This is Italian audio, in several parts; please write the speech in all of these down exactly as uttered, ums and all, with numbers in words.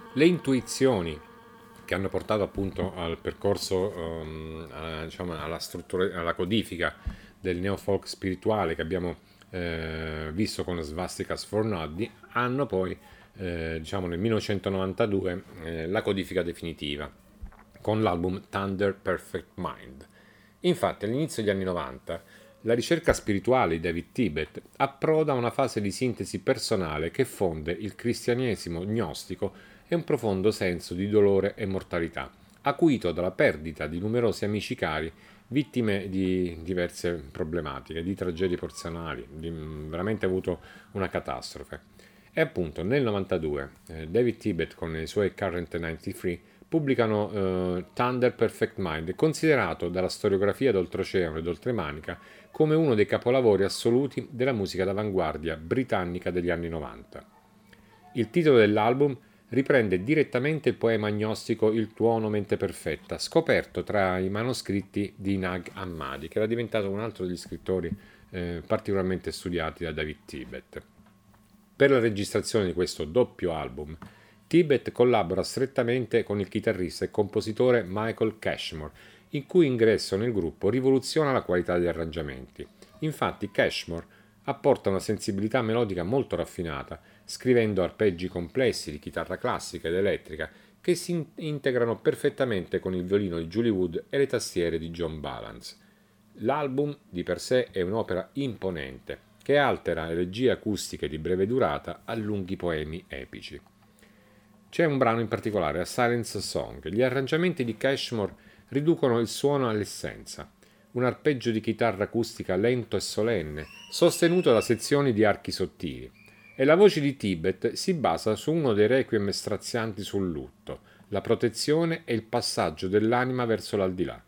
Le intuizioni che hanno portato appunto al percorso, um, a, diciamo, alla struttura, alla codifica del neofolk spirituale che abbiamo eh, visto con Svastika Sfornaddi, hanno poi, eh, diciamo, nel millenovecentonovantadue eh, la codifica definitiva con l'album Thunder Perfect Mind. Infatti, all'inizio degli anni novanta, la ricerca spirituale di David Tibet approda a una fase di sintesi personale che fonde il cristianesimo gnostico e un profondo senso di dolore e mortalità, acuito dalla perdita di numerosi amici cari, vittime di diverse problematiche, di tragedie personali, di, veramente ha avuto una catastrofe. E appunto nel novantadue eh, David Tibet con i suoi Current novantatré pubblicano eh, Thunder Perfect Mind, considerato dalla storiografia d'oltreoceano ed oltremanica come uno dei capolavori assoluti della musica d'avanguardia britannica degli anni novanta. Il titolo dell'album riprende direttamente il poema gnostico Il tuono mente perfetta, scoperto tra i manoscritti di Nag Hammadi, che era diventato un altro degli scrittori eh, particolarmente studiati da David Tibet. Per la registrazione di questo doppio album, Tibet collabora strettamente con il chitarrista e compositore Michael Cashmore, il cui ingresso nel gruppo rivoluziona la qualità degli arrangiamenti. Infatti Cashmore apporta una sensibilità melodica molto raffinata, scrivendo arpeggi complessi di chitarra classica ed elettrica che si integrano perfettamente con il violino di Julie Wood e le tastiere di John Balance. L'album di per sé è un'opera imponente, che altera elegie acustiche di breve durata a lunghi poemi epici. C'è un brano in particolare, A Silence Song. Gli arrangiamenti di Cashmore riducono il suono all'essenza. Un arpeggio di chitarra acustica lento e solenne, sostenuto da sezioni di archi sottili. E la voce di Tibet si basa su uno dei requiem strazianti sul lutto, la protezione e il passaggio dell'anima verso l'aldilà.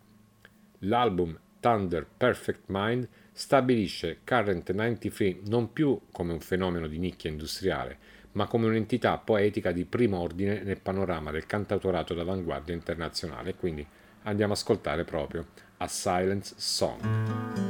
L'album Thunder Perfect Mind stabilisce Current novantatré non più come un fenomeno di nicchia industriale, ma come un'entità poetica di primo ordine nel panorama del cantautorato d'avanguardia internazionale. Quindi andiamo a ascoltare proprio A Silence Song.